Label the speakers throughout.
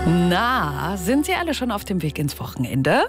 Speaker 1: Na, sind Sie alle schon auf dem Weg ins Wochenende?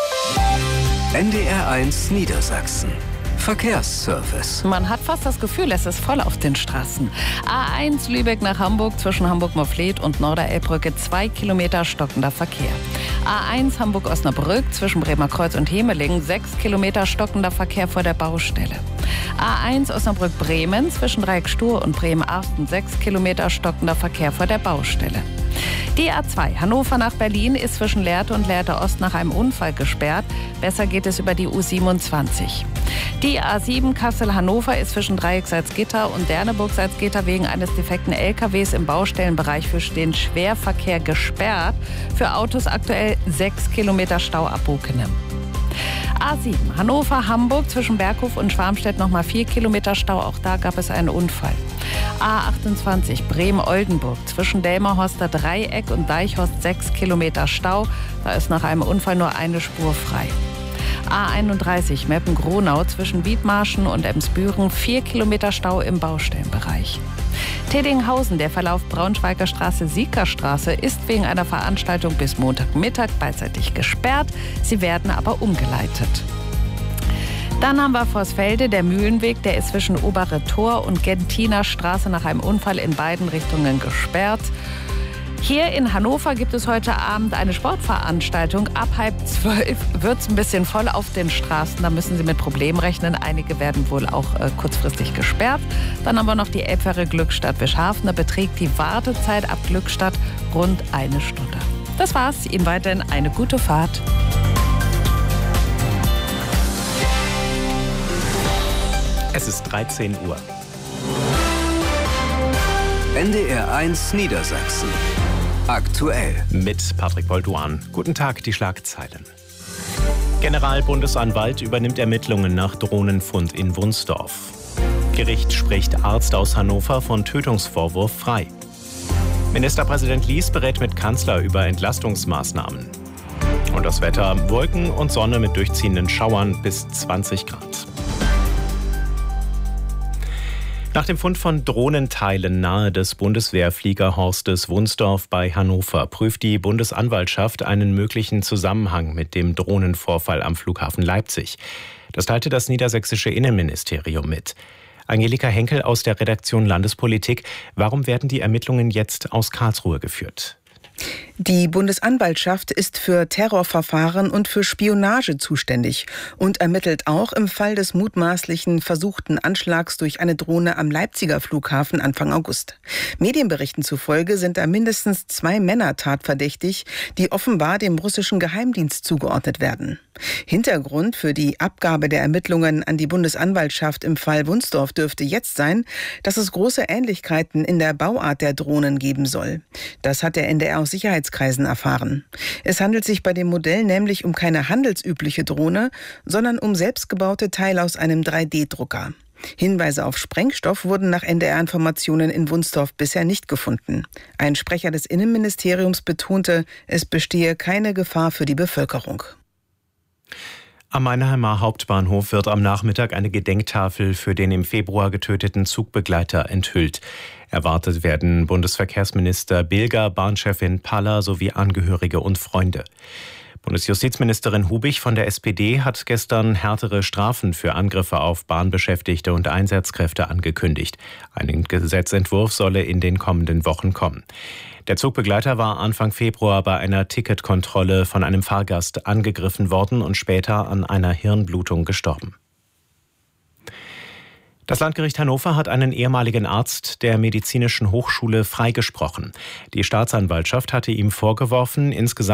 Speaker 2: NDR1 Niedersachsen. Verkehrsservice.
Speaker 1: Man hat fast das Gefühl, es ist voll auf den Straßen. A1 Lübeck nach Hamburg zwischen Hamburg-Morfleet und Norderelbbrücke 2 Kilometer stockender Verkehr. A1 Hamburg-Osnabrück zwischen Bremerkreuz und Hemeling 6 Kilometer stockender Verkehr vor der Baustelle. A1 Osnabrück-Bremen zwischen Dreieck Stur und Bremen-Arsten 6 Kilometer stockender Verkehr vor der Baustelle. Die A2 Hannover nach Berlin ist zwischen Lehrte und Lehrte Ost nach einem Unfall gesperrt. Besser geht es über die U27. Die A7 Kassel-Hannover ist zwischen Dreieck Salzgitter und Derneburg Salzgitter wegen eines defekten LKWs im Baustellenbereich für den Schwerverkehr gesperrt. Für Autos aktuell 6 Kilometer Stau ab Bukenem. A7 Hannover-Hamburg zwischen Berghof und Schwarmstedt nochmal 4 Kilometer Stau. Auch da gab es einen Unfall. A28 Bremen-Oldenburg zwischen Delmerhorster Dreieck und Deichhorst 6 Kilometer Stau. Da ist nach einem Unfall nur eine Spur frei. A31 Meppen-Gronau zwischen Wiedmarschen und Emsbüren 4 Kilometer Stau im Baustellenbereich. Teddinghausen, der Verlauf Braunschweiger Straße-Siegerstraße, ist wegen einer Veranstaltung bis Montagmittag beidseitig gesperrt. Sie werden aber umgeleitet. Dann haben wir Vorsfelde, der Mühlenweg, der ist zwischen Obere Tor und Gentiner Straße nach einem Unfall in beiden Richtungen gesperrt. Hier in Hannover gibt es heute Abend eine Sportveranstaltung. Ab 11:30 wird es ein bisschen voll auf den Straßen. Da müssen Sie mit Problemen rechnen. Einige werden wohl auch kurzfristig gesperrt. Dann haben wir noch die Elbfähre Glückstadt-Wischhafen. Da beträgt die Wartezeit ab Glückstadt rund 1 Stunde. Das war's. Ihnen weiterhin eine gute Fahrt.
Speaker 3: Es ist 13 Uhr.
Speaker 2: NDR1 Niedersachsen. Aktuell.
Speaker 3: Mit Patrick Bolduan. Guten Tag, die Schlagzeilen. Generalbundesanwalt übernimmt Ermittlungen nach Drohnenfund in Wunsdorf. Gericht spricht Arzt aus Hannover von Tötungsvorwurf frei. Ministerpräsident Lies berät mit Kanzler über Entlastungsmaßnahmen. Und das Wetter: Wolken und Sonne mit durchziehenden Schauern bis 20 Grad. Nach dem Fund von Drohnenteilen nahe des Bundeswehrfliegerhorstes Wunsdorf bei Hannover prüft die Bundesanwaltschaft einen möglichen Zusammenhang mit dem Drohnenvorfall am Flughafen Leipzig. Das teilte das niedersächsische Innenministerium mit. Angelika Henkel aus der Redaktion Landespolitik. Warum werden die Ermittlungen jetzt aus Karlsruhe geführt?
Speaker 4: Die Bundesanwaltschaft ist für Terrorverfahren und für Spionage zuständig und ermittelt auch im Fall des mutmaßlichen versuchten Anschlags durch eine Drohne am Leipziger Flughafen Anfang August. Medienberichten zufolge sind da mindestens 2 Männer tatverdächtig, die offenbar dem russischen Geheimdienst zugeordnet werden. Hintergrund für die Abgabe der Ermittlungen an die Bundesanwaltschaft im Fall Wunsdorf dürfte jetzt sein, dass es große Ähnlichkeiten in der Bauart der Drohnen geben soll. Das hat der NDR aus Sicherheitskreisen erfahren. Es handelt sich bei dem Modell nämlich um keine handelsübliche Drohne, sondern um selbstgebaute Teile aus einem 3D-Drucker. Hinweise auf Sprengstoff wurden nach NDR-Informationen in Wunsdorf bisher nicht gefunden. Ein Sprecher des Innenministeriums betonte, es bestehe keine Gefahr für die Bevölkerung.
Speaker 3: Am Meinheimer Hauptbahnhof wird am Nachmittag eine Gedenktafel für den im Februar getöteten Zugbegleiter enthüllt. Erwartet werden Bundesverkehrsminister Bilger, Bahnchefin Paller sowie Angehörige und Freunde. Bundesjustizministerin Hubich von der SPD hat gestern härtere Strafen für Angriffe auf Bahnbeschäftigte und Einsatzkräfte angekündigt. Ein Gesetzentwurf solle in den kommenden Wochen kommen. Der Zugbegleiter war Anfang Februar bei einer Ticketkontrolle von einem Fahrgast angegriffen worden und später an einer Hirnblutung gestorben. Das Landgericht Hannover hat einen ehemaligen Arzt der Medizinischen Hochschule freigesprochen. Die Staatsanwaltschaft hatte ihm vorgeworfen, insgesamt